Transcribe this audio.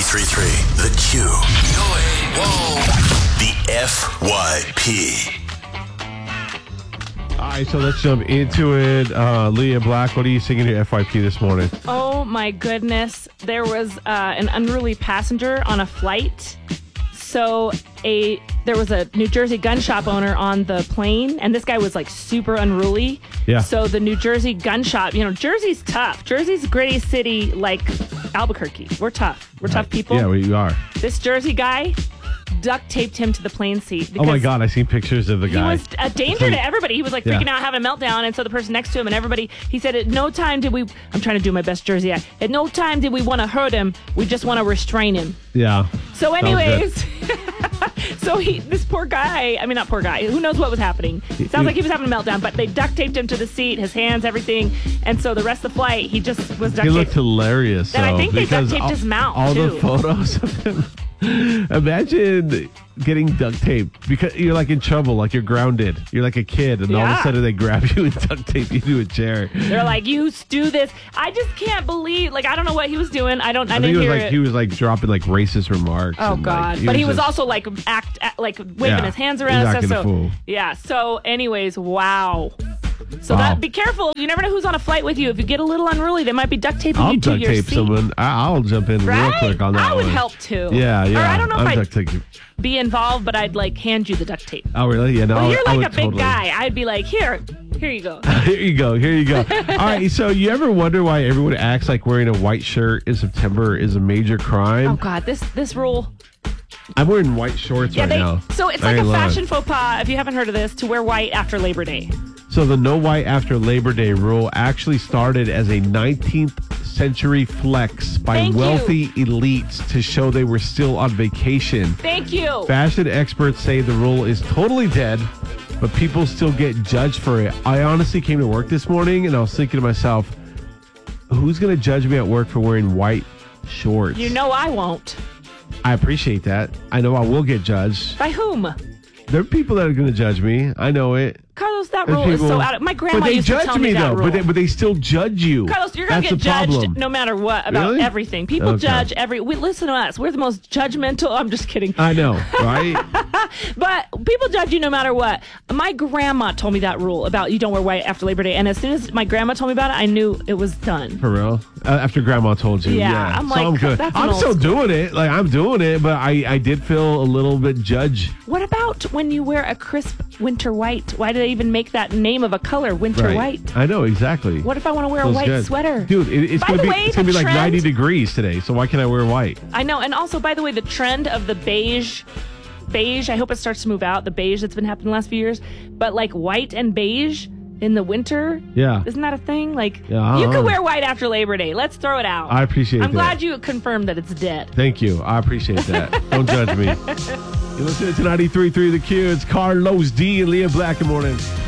93.3 The Q. Whoa. The FYP. All right, so let's jump into it. Leah Black, what are you singing your FYP this morning? Oh, my goodness. There was an unruly passenger on a flight. So there was a New Jersey gun shop owner on the plane, and this guy was like super unruly. Yeah. So the New Jersey gun shop, Jersey's tough. Jersey's a gritty city like Albuquerque. We're tough. We're tough people. Yeah, we are. This Jersey guy duct taped him to the plane seat. Oh my God, I seen pictures of the guy. He was a danger to everybody. He was like freaking out, having a meltdown. And so the person next to him and everybody, he said, at no time did we, I'm trying to do my best Jersey act. At no time did we want to hurt him. We just want to restrain him. Yeah. So anyways, this poor guy, not poor guy, who knows what was happening. It sounds like he was having a meltdown, but they duct taped him to the seat, his hands, everything. And so the rest of the flight, he just was duct taped. He looked hilarious. And I think they duct taped his mouth, all too. the photos of him. Imagine getting duct taped because you're like in trouble, like you're grounded. You're like a kid, and all of a sudden they grab you and duct tape you to a chair. They're like, "You do this." I just can't believe. I don't know what he was doing. I didn't hear it. He was like dropping like racist remarks. Oh God! But he was also like waving his hands around and stuff. Fool. Yeah. So, anyways, wow. So be careful. You never know who's on a flight with you. If you get a little unruly, they might be duct taping you to your seat. Someone. I'll jump in real quick on that. I would help too. Yeah. Or I don't know if I'd be involved, but I'd hand you the duct tape. Oh really? Yeah. No. Well, you're like a big totally. guy. I'd be like, here you go. Here you go. All right. So you ever wonder why everyone acts like wearing a white shirt in September is a major crime? Oh God, this rule. I'm wearing white shorts right now. So it's like a fashion faux pas, if you haven't heard of this, to wear white after Labor Day. So the no white after Labor Day rule actually started as a 19th century flex by wealthy elites to show they were still on vacation. Thank you. Fashion experts say the rule is totally dead, but people still get judged for it. I honestly came to work this morning and I was thinking to myself, who's going to judge me at work for wearing white shorts? You know I won't. I appreciate that. I know I will get judged. By whom? There are people that are going to judge me. I know it. Carlos, that rule is so out of... My grandma used to tell me that rule. But they still judge you. Carlos, you're going to get judged no matter what about everything. People judge listen to us. We're the most judgmental... I'm just kidding. I know, right? But people judge you no matter what. My grandma told me that rule about you don't wear white after Labor Day. And as soon as my grandma told me about it, I knew it was done. For real? After grandma told you? Yeah. I'm like, I'm good. I'm still doing it. I'm doing it, but I did feel a little bit judged. What about when you wear a crisp winter white? Why do they even make that name of a color, winter white? I know, exactly. What if I want to wear a white sweater? Dude, it's going to be like 90 degrees today, so why can't I wear white? I know, and also, by the way, the trend of the beige, I hope it starts to move out, the beige that's been happening the last few years, but like white and beige in the winter? Yeah. Isn't that a thing? You can wear white after Labor Day. Let's throw it out. I appreciate that. I'm glad you confirmed that it's dead. Thank you. I appreciate that. Don't judge me. You're listening to 93.3 The Q. It's Carlos D and Leah Black. Good morning.